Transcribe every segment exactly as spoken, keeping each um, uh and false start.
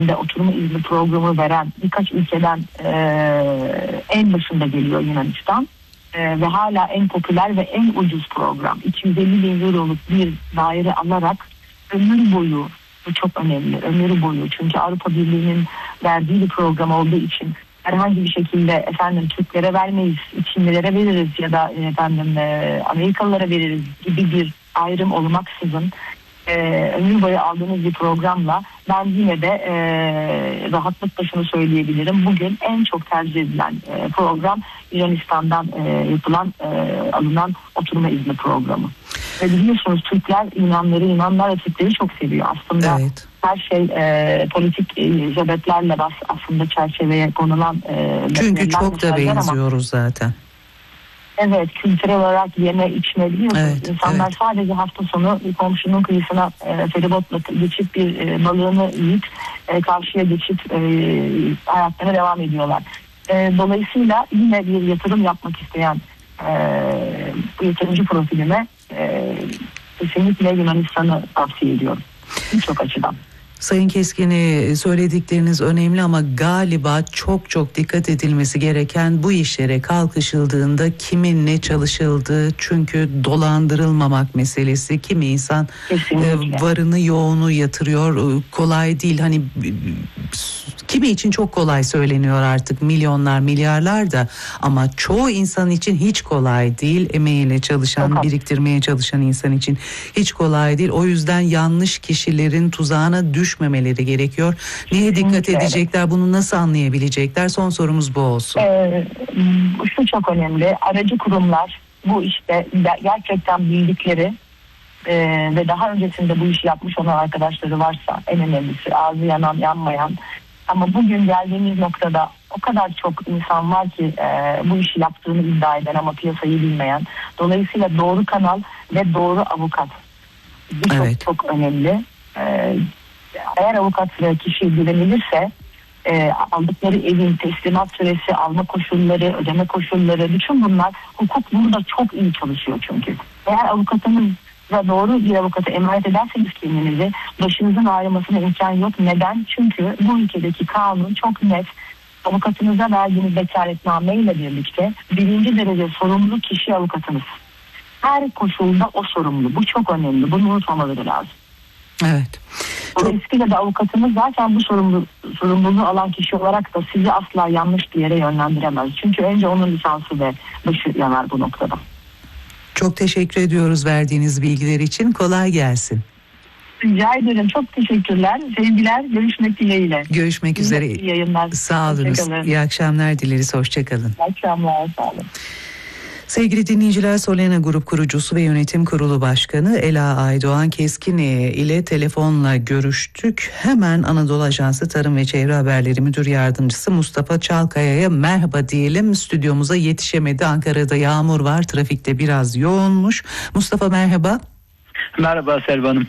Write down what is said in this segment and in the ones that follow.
de oturma izni programı veren birkaç ülkeden e, en başında geliyor Yunanistan. E, ve hala en popüler ve en ucuz program. iki yüz elli bin euroluk bir daire alarak ömür boyu, bu çok önemli, ömür boyu. Çünkü Avrupa Birliği'nin verdiği bir program olduğu için herhangi bir şekilde efendim Türklere vermeyiz, Çinlilere veririz ya da efendim e, Amerikalılara veririz gibi bir ayrım olmaksızın e, ömür boyu aldığınız bir programla ben yine de e, rahatlıkla şunu söyleyebilirim. Bugün en çok tercih edilen e, program Yunanistan'dan e, yapılan e, alınan oturma izni programı. Ve biliyorsunuz Türkler Yunanları, Yunanlar da Türkleri çok seviyor. Aslında evet. Her şey e, politik e, sebeplerle bas, aslında çerçeveye konulan. E, Çünkü çok da benziyoruz ama, zaten. Evet, kültürel olarak yeme içme biliyorsunuz. Evet, İnsanlar evet. sadece hafta sonu bir komşunun kıyısına e, feribotla geçip bir e, balığını yiyip e, karşıya geçip e, hayatlarına devam ediyorlar. E, dolayısıyla yine bir yatırım yapmak isteyen e, bu yatırımcı profilime e, kesinlikle Yunanistan'ı tavsiye ediyorum. Birçok açıdan. Sayın Keskin'i söyledikleriniz önemli ama galiba çok çok dikkat edilmesi gereken bu işlere kalkışıldığında kimin ne çalışıldığı, çünkü dolandırılmamak meselesi. Kimi insan Kesinlikle. varını yoğunu yatırıyor, kolay değil. Hani kimi için çok kolay söyleniyor artık, milyonlar milyarlar da, ama çoğu insan için hiç kolay değil. Emeğiyle çalışan, Çok biriktirmeye çalışan insan için hiç kolay değil. O yüzden yanlış kişilerin tuzağına düş düşmemeleri gerekiyor. Neye dikkat edecekler? Bunu nasıl anlayabilecekler? Son sorumuz bu olsun. Ee, şu çok önemli. Aracı kurumlar bu işte gerçekten bildikleri e, ve daha öncesinde bu işi yapmış olan arkadaşları varsa, en önemlisi ağzı yanan yanmayan, ama bugün geldiğimiz noktada o kadar çok insan var ki e, bu işi yaptığını iddia eden ama piyasayı bilmeyen. Dolayısıyla doğru kanal ve doğru avukat. Bu evet. çok çok önemli. E, Eğer avukat ve kişi güvenilirse e, aldıkları evin teslimat süresi, alma koşulları, ödeme koşulları, bütün bunlar, hukuk burada çok iyi çalışıyor çünkü. Eğer avukatınızla doğru bir avukata emanet ederseniz kendinizi, başınızın ağrımasına imkan yok. Neden? Çünkü bu ülkedeki kanun çok net. Avukatınıza verdiğiniz vekaletname ile birlikte birinci derece sorumlu kişi avukatınız. Her koşulda o sorumlu. Bu çok önemli. Bunu unutmamaları lazım. Evet. Dolayısıyla da avukatımız zaten bu sorumlu, sorumluluğu alan kişi olarak da sizi asla yanlış bir yere yönlendiremez. Çünkü önce onun lisansı ve başı yanar bu noktada. Çok teşekkür ediyoruz verdiğiniz bilgiler için. Kolay gelsin. Rica ederim. Çok teşekkürler. Sevgiler. Görüşmek dileğiyle. Görüşmek İyi üzere. İyi yayınlar. Sağ olun. İyi akşamlar dileriz. Hoşçakalın. İyi akşamlar. Sağ olun. Sevgili dinleyiciler, Solena Grup kurucusu ve yönetim kurulu başkanı Ela Aydoğan Keskin ile telefonla görüştük. Hemen Anadolu Ajansı Tarım ve Çevre Haberleri Müdür Yardımcısı Mustafa Çalkaya'ya merhaba diyelim. Stüdyomuza yetişemedi. Ankara'da yağmur var, trafikte biraz yoğunmuş. Mustafa merhaba. Merhaba Selva Hanım.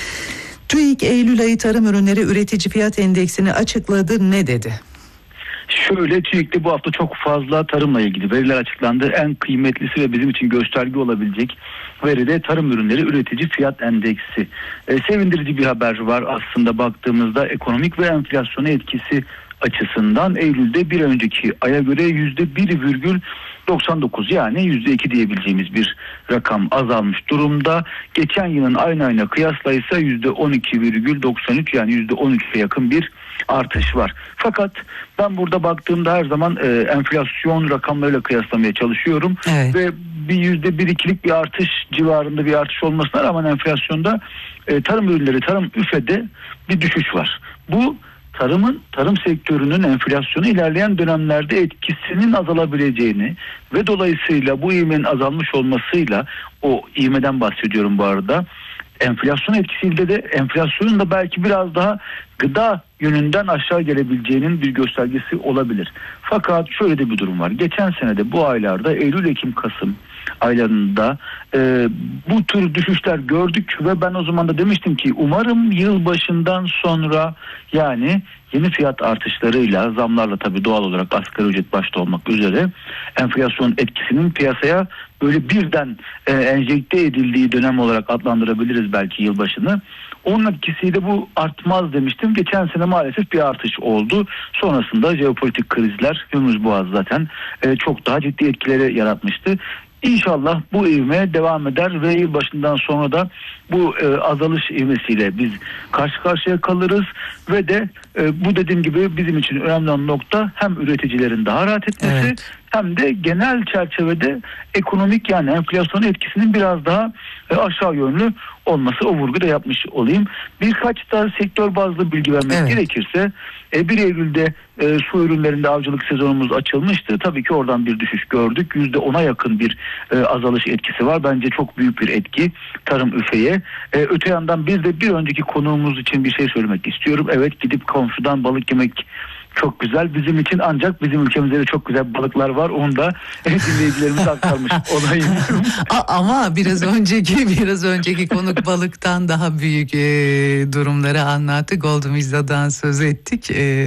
TÜİK Eylül ayı tarım ürünleri üretici fiyat endeksini açıkladı. Ne dedi? Şöyle, TÜİK'te bu hafta çok fazla tarımla ilgili veriler açıklandı. En kıymetlisi ve bizim için gösterge olabilecek veri de tarım ürünleri üretici fiyat endeksi. E, sevindirici bir haber var aslında baktığımızda. Ekonomik ve enflasyona etkisi açısından Eylül'de bir önceki aya göre yüzde bir virgül doksan dokuz, yani yüzde iki diyebileceğimiz bir rakam azalmış durumda. Geçen yılın aynı ayına kıyasla ise yüzde on iki virgül doksan üç, yani yüzde on üçe yakın bir artış var. Fakat ben burada baktığımda her zaman e, enflasyon rakamlarıyla kıyaslamaya çalışıyorum. Evet. Ve bir yüzde bir ikilik bir artış civarında bir artış olmasına rağmen enflasyonda e, tarım ürünleri, tarım üfede bir düşüş var. Bu tarımın, tarım sektörünün enflasyonu ilerleyen dönemlerde etkisinin azalabileceğini ve dolayısıyla bu ivmenin azalmış olmasıyla, o ivmeden bahsediyorum bu arada, enflasyon etkisiyle de enflasyonun da belki biraz daha gıda yönünden aşağı gelebileceğinin bir göstergesi olabilir. Fakat şöyle de bir durum var. Geçen senede bu aylarda Eylül, Ekim, Kasım aylarında e, bu tür düşüşler gördük ve ben o zaman da demiştim ki umarım yıl başından sonra, yani yeni fiyat artışlarıyla, zamlarla tabii doğal olarak asgari ücret başta olmak üzere, enflasyon etkisinin piyasaya böyle birden e, enjekte edildiği dönem olarak adlandırabiliriz belki yılbaşını. Onun etkisiyle bu artmaz demiştim. Geçen sene maalesef bir artış oldu. Sonrasında jeopolitik krizler, Hürmüz Boğazı zaten e, çok daha ciddi etkileri yaratmıştı. İnşallah bu ivme devam eder ve yılbaşından sonra da bu e, azalış ivmesiyle biz karşı karşıya kalırız ve de e, bu dediğim gibi bizim için önemli olan nokta hem üreticilerin daha rahat etmesi, evet, hem de genel çerçevede ekonomik, yani enflasyon etkisinin biraz daha e, aşağı yönlü olması, o vurgu da yapmış olayım. Birkaç da sektör bazlı bilgi vermek evet. gerekirse e, bir Eylül'de e, su ürünlerinde avcılık sezonumuz açılmıştı. Tabii ki oradan bir düşüş gördük. yüzde ona yakın bir e, azalış etkisi var. Bence çok büyük bir etki tarım üfeye. E, öte yandan bir de bir önceki konuğumuz için bir şey söylemek istiyorum. Evet, gidip komşudan balık yemek çok güzel. Bizim için ancak bizim ülkemizde de çok güzel balıklar var. Onu da dinleyicilerimize aktarmış olayım. Ama biraz önceki biraz önceki konuk balıktan daha büyük e, durumları anlattı. Golden Viza'dan söz ettik. E,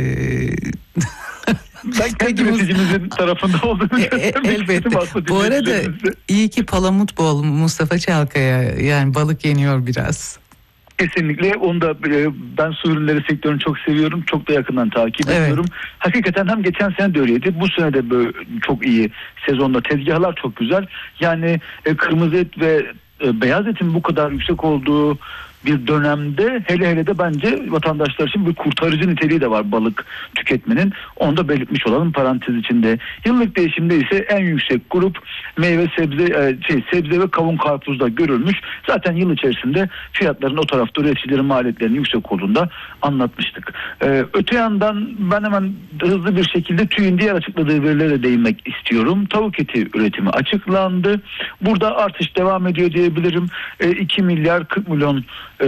Ben kendi üreticimizin tarafında olduğunu göstermek elbette. Bu arada iyi ki palamut bol Mustafa Çalkaya, yani balık yeniyor biraz. Kesinlikle. Onu da ben su ürünleri sektörünü çok seviyorum. Çok da yakından takip evet. ediyorum. Hakikaten hem geçen sene de öyleydi. Bu sene de böyle çok iyi sezonda. Tezgahlar çok güzel. Yani kırmızı et ve beyaz etin bu kadar yüksek olduğu bir dönemde hele hele de bence vatandaşlar için bir kurtarıcı niteliği de var balık tüketmenin. Onu da belirtmiş olalım parantez içinde. Yıllık değişimde ise en yüksek grup meyve, sebze, şey, sebze ve kavun karpuzda görülmüş. Zaten yıl içerisinde fiyatların o tarafta üreticilerin maliyetlerinin yüksek olduğunda anlatmıştık. Ee, öte yandan ben hemen hızlı bir şekilde TÜİ'nin diğer açıkladığı verilere değinmek istiyorum. Tavuk eti üretimi açıklandı. Burada artış devam ediyor diyebilirim. Ee, iki milyar kırk milyon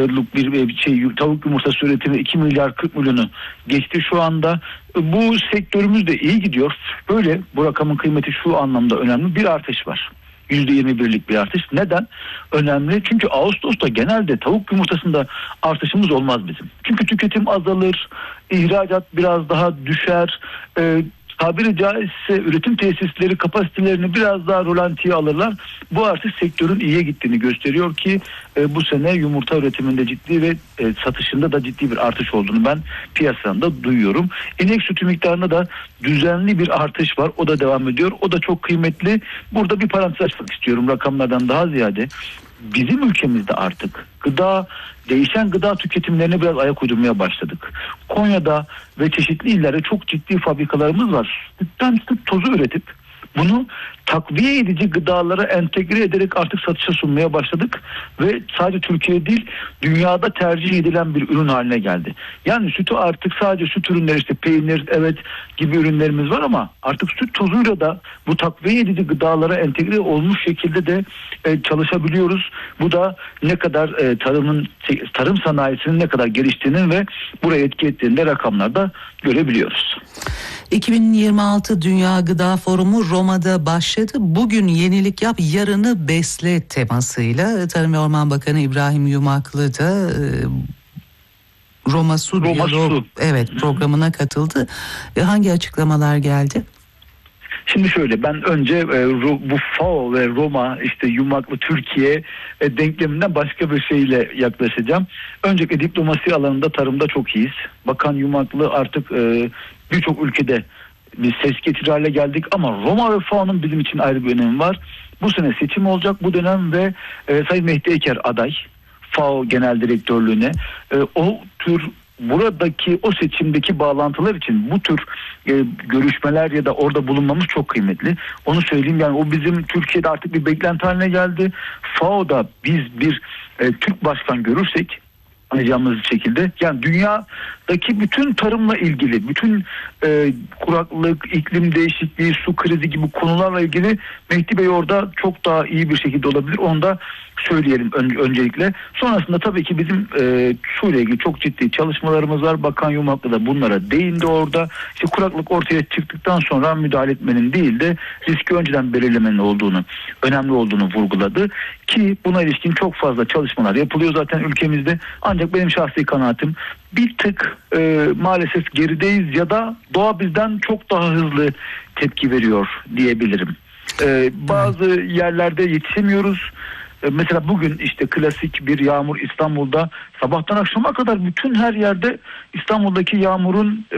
bir şey, tavuk yumurtası üretimi iki milyar kırk milyonu geçti şu anda. Bu sektörümüz de iyi gidiyor. Böyle bu rakamın kıymeti şu anlamda önemli. Bir artış var. yüzde yirmi birlik bir artış. Neden? Önemli. Çünkü Ağustos'ta genelde tavuk yumurtasında artışımız olmaz bizim. Çünkü tüketim azalır, ihracat biraz daha düşer. Ee, tabiri caizse üretim tesisleri kapasitelerini biraz daha rolantiye alırlar. Bu artış sektörün iyiye gittiğini gösteriyor ki e, bu sene yumurta üretiminde ciddi ve e, satışında da ciddi bir artış olduğunu ben piyasada duyuyorum. İnek sütü miktarında da düzenli bir artış var. O da devam ediyor. O da çok kıymetli. Burada bir parantez açmak istiyorum rakamlardan daha ziyade. Bizim ülkemizde artık gıda, değişen gıda tüketimlerine biraz ayak uydurmaya başladık. Konya'da ve çeşitli illerde çok ciddi fabrikalarımız var. Sütten süt tozu üretip bunu takviye edici gıdalara entegre ederek artık satışa sunmaya başladık ve sadece Türkiye değil, dünyada tercih edilen bir ürün haline geldi. Yani sütü artık sadece süt ürünleri, işte peynir, evet gibi ürünlerimiz var ama artık süt tozuyla da bu takviye edici gıdalara entegre olmuş şekilde de e, çalışabiliyoruz. Bu da ne kadar e, tarımın tarım sanayisinin ne kadar geliştiğinin ve buraya etki ettiğinde rakamlarda görebiliyoruz. iki bin yirmi altı Dünya Gıda Forumu Roma'da başladı. Bugün yenilik yap, yarını besle temasıyla Tarım ve Orman Bakanı İbrahim Yumaklı da e, Roma Su, Roma Su. Evet, programına katıldı. E, hangi açıklamalar geldi? Şimdi şöyle, ben önce e, bu F A O ve Roma, işte Yumaklı Türkiye e, denkleminden başka bir şeyle yaklaşacağım. Öncelikle diplomasi alanında tarımda çok iyiyiz. Bakan Yumaklı artık e, birçok ülkede bir ses getirir hale geldik ama Roma ve F A O'nun bizim için ayrı bir önemi var. Bu sene seçim olacak bu dönem ve e, Sayın Mehdi Eker aday F A O Genel Direktörlüğüne. E, o tür buradaki o seçimdeki bağlantılar için bu tür e, görüşmeler ya da orada bulunmamız çok kıymetli. Onu söyleyeyim, yani o bizim Türkiye'de artık bir beklenti haline geldi. F A O'da biz bir e, Türk başkan görürsek anlayacağımız şekilde, yani dünyadaki bütün tarımla ilgili, bütün e, kuraklık, iklim değişikliği, su krizi gibi konularla ilgili Mehdi Bey orada çok daha iyi bir şekilde olabilir. Onu da söyleyelim ön, öncelikle. Sonrasında tabii ki bizim e, su ile ilgili çok ciddi çalışmalarımız var. Bakan Yumaklı da bunlara değindi orada. İşte kuraklık ortaya çıktıktan sonra müdahale etmenin değil de riski önceden belirlemenin olduğunu, önemli olduğunu vurguladı. Ki buna ilişkin çok fazla çalışmalar yapılıyor zaten ülkemizde. Ancak benim şahsi kanaatim bir tık e, maalesef gerideyiz ya da doğa bizden çok daha hızlı tepki veriyor diyebilirim. E, bazı yerlerde yetişemiyoruz. E, mesela bugün işte klasik bir yağmur İstanbul'da sabahtan akşama kadar bütün her yerde İstanbul'daki yağmurun e,